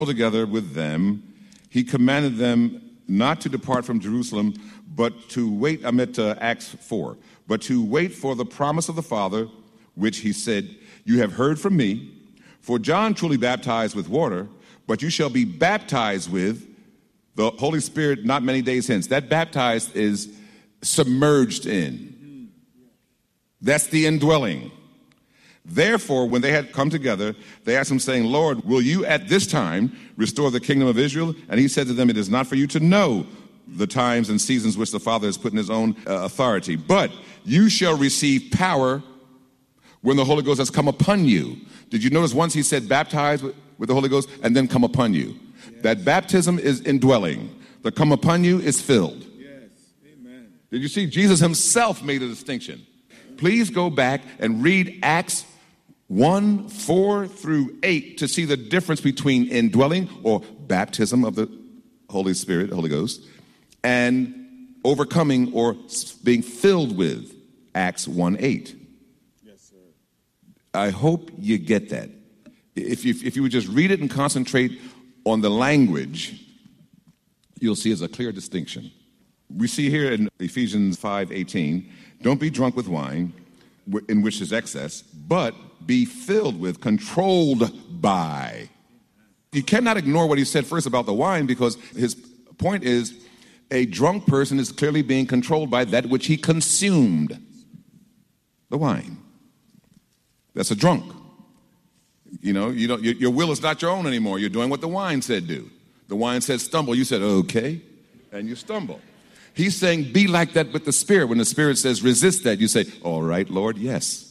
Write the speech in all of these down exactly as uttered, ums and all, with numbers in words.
together with them, he commanded them not to depart from Jerusalem, but to wait, I'm at uh, Acts four, but to wait for the promise of the Father, which he said, you have heard from me, for John truly baptized with water, but you shall be baptized with the Holy Spirit not many days hence. That baptized is submerged in. That's the indwelling. Therefore, when they had come together, they asked him, saying, Lord, will you at this time restore the kingdom of Israel? And he said to them, it is not for you to know the times and seasons which the Father has put in his own uh, authority, but you shall receive power when the Holy Ghost has come upon you. Did you notice once he said baptized with, with the Holy Ghost and then come upon you? Yes. That baptism is indwelling. The come upon you is filled. Yes. Amen. Did you see? Jesus himself made a distinction. Please go back and read Acts one, four through eight to see the difference between indwelling or baptism of the Holy Spirit, Holy Ghost, and overcoming or being filled with Acts one, eight. Yes, sir. I hope you get that. If you, if you would just read it and concentrate on the language, you'll see it's a clear distinction. We see here in Ephesians five eighteen, don't be drunk with wine, in which is excess, but be filled with, controlled by. You cannot ignore what he said first about the wine, because his point is a drunk person is clearly being controlled by that which he consumed, the wine. That's a drunk. You know, you don't, your, your will is not your own anymore. You're doing what the wine said do. The wine said stumble. You said, okay, and you stumble. He's saying be like that with the Spirit. When the Spirit says resist that, you say, all right, Lord, yes.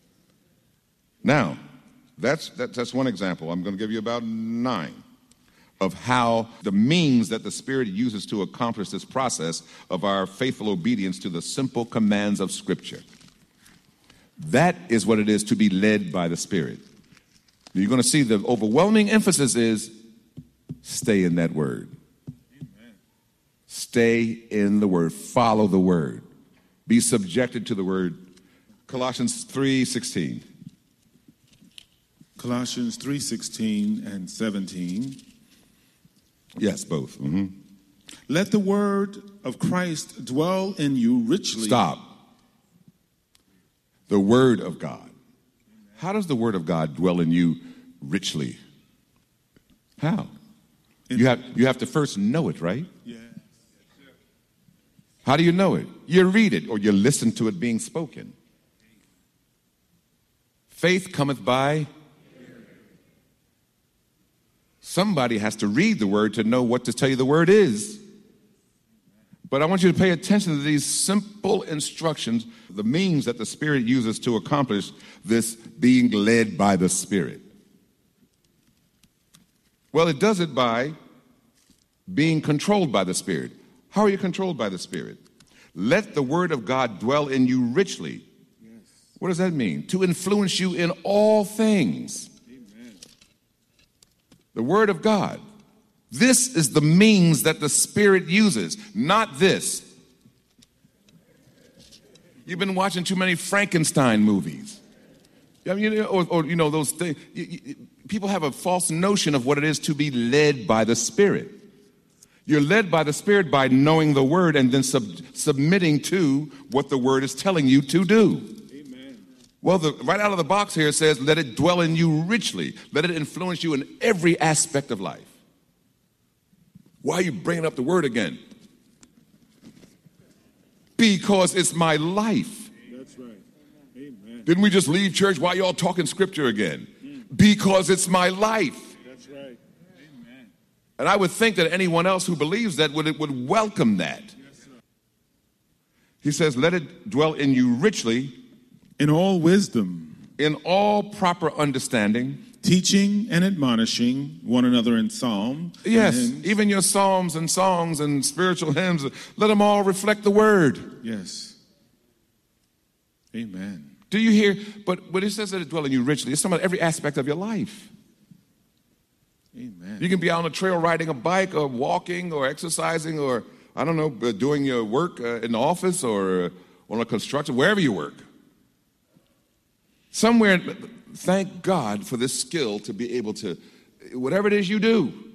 Now, that's, that, that's one example. I'm going to give you about nine of how the means that the Spirit uses to accomplish this process of our faithful obedience to the simple commands of Scripture. That is what it is to be led by the Spirit. You're going to see the overwhelming emphasis is stay in that word. Amen. Stay in the word. Follow the word. Be subjected to the word. Colossians three sixteen. Colossians three sixteen and seventeen. Yes, both. Mm-hmm. Let the word of Christ dwell in you richly. Stop. The word of God. How does the word of God dwell in you richly? How? You have, you have to first know it, right? Yes. How do you know it? You read it or you listen to it being spoken. Faith cometh by. Somebody has to read the word to know what to tell you the word is. But I want you to pay attention to these simple instructions, the means that the Spirit uses to accomplish this being led by the Spirit. Well, it does it by being controlled by the Spirit. How are you controlled by the Spirit? Let the word of God dwell in you richly. Yes. What does that mean? To influence you in all things. Amen. The word of God. This is the means that the Spirit uses, not this. You've been watching too many Frankenstein movies. I mean, or, or you know, those things. People have a false notion of what it is to be led by the Spirit. You're led by the Spirit by knowing the Word and then sub- submitting to what the Word is telling you to do. Amen. Well, the, right out of the box here it says, let it dwell in you richly. Let it influence you in every aspect of life. Why are you bringing up the word again? Because it's my life. That's right. Amen. Didn't we just leave church? Why y'all talking scripture again? Mm. Because it's my life. That's right. Amen. And I would think that anyone else who believes that would, would welcome that. Yes, sir. He says, let it dwell in you richly. In all wisdom. In all proper understanding. Teaching and admonishing one another in psalm. Yes, hymns. Even your psalms and songs and spiritual hymns, let them all reflect the word. Yes. Amen. Do you hear? But when it says that it dwell in you richly, it's talking about every aspect of your life. Amen. You can be out on a trail riding a bike or walking or exercising or, I don't know, doing your work uh, in the office or uh, on a construction, wherever you work. Somewhere, thank God for this skill to be able to whatever it is you do,